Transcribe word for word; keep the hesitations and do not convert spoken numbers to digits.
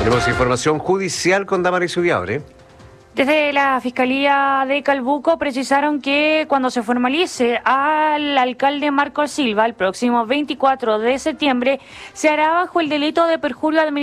Tenemos información judicial con Damaris Ubiabre. Desde la Fiscalía de Calbuco precisaron que cuando se formalice al alcalde Marco Silva el próximo veinticuatro de septiembre, se hará bajo el delito de perjurio administrativo